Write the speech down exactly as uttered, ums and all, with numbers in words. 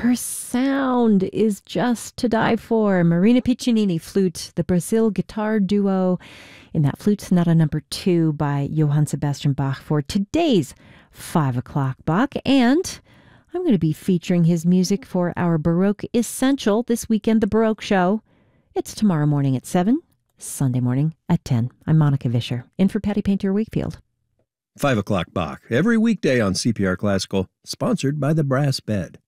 Her sound is just to die for. Marina Piccinini, flute, the Brazil guitar duo in that Flute Sonata number two by Johann Sebastian Bach for today's five o'clock Bach. And I'm going to be featuring his music for our Baroque Essential this weekend, the Baroque Show. It's tomorrow morning at seven, Sunday morning at ten. I'm Monica Vischer, in for Patty Painter-Wakefield. five o'clock Bach, every weekday on C P R Classical, sponsored by the Brass Bed.